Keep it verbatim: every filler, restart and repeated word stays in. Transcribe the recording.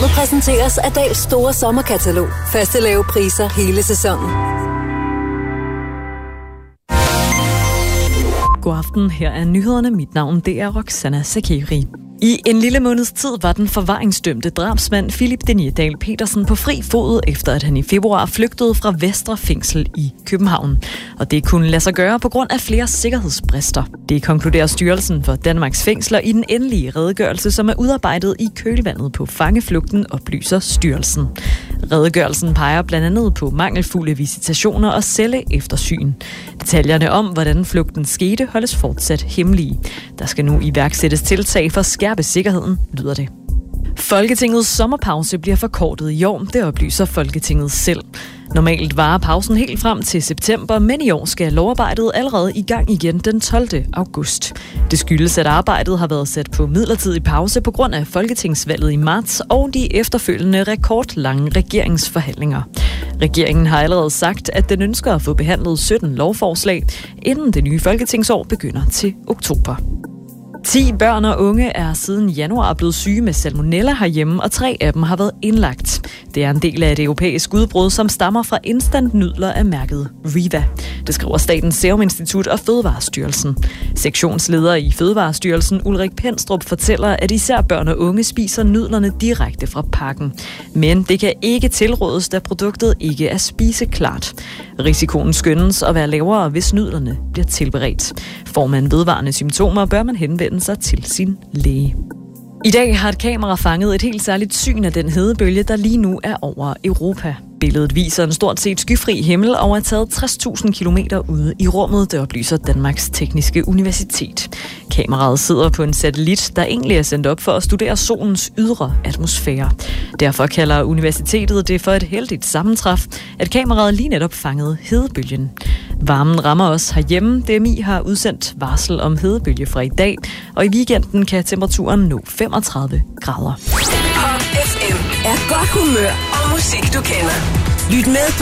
Programmet præsenteres af Dals store sommerkatalog. Faste lave priser hele sæsonen. God aften, her er nyhederne. Mit navn det er Roxana Sakeri. I en lille måneds tid var den forvaringsdømte drabsmand Philip Denierdal Petersen på fri fod, efter at han i februar flygtede fra Vestre Fængsel i København. Og det kunne lade sig gøre på grund af flere sikkerhedsbrister. Det konkluderer Styrelsen for Danmarks Fængsler i den endelige redegørelse, som er udarbejdet i kølvandet på fangeflugten, oplyser styrelsen. Redegørelsen peger blandt andet på mangelfulde visitationer og celleeftersyn. Detaljerne om, hvordan flugten skete, holdes fortsat hemmelige. Der skal nu iværksættes tiltag for at skærpe sikkerheden, lyder det. Folketingets sommerpause bliver forkortet i år, det oplyser Folketinget selv. Normalt varer pausen helt frem til september, men i år skal lovarbejdet allerede i gang igen den tolvte august. Det skyldes, at arbejdet har været sat på midlertidig pause på grund af folketingsvalget i marts og de efterfølgende rekordlange regeringsforhandlinger. Regeringen har allerede sagt, at den ønsker at få behandlet sytten lovforslag, inden det nye folketingsår begynder til oktober. ti børn og unge er siden januar blevet syge med salmonella herhjemme, og tre af dem har været indlagt. Det er en del af et europæisk udbrud, som stammer fra instantnudler af mærket Riva. Det skriver Statens Serum Institut og Fødevarestyrelsen. Sektionsleder i Fødevarestyrelsen Ulrik Pendstrup fortæller, at især børn og unge spiser nudlerne direkte fra pakken. Men det kan ikke tilrådes, da produktet ikke er spiseklart. Risikoen skønnes at være lavere, hvis nudlerne bliver tilberedt. Får man vedvarende symptomer, bør man henvende sig til sin læge. I dag har et kamera fanget et helt særligt syn af den hedebølge, der lige nu er over Europa. Billedet viser en stort set skyfri himmel og er taget tres tusind kilometer ude i rummet, det oplyser Danmarks Tekniske Universitet. Kameraet sidder på en satellit, der egentlig er sendt op for at studere solens ydre atmosfære. Derfor kalder universitetet det for et heldigt sammentræf, at kameraet lige netop fangede hedebølgen. Varmen rammer os herhjemme. D M I har udsendt varsel om hedebølge fra i dag, og i weekenden kan temperaturen nå femogtredive grader. Pop F M er godt humør og musik, du kender. Lyt med på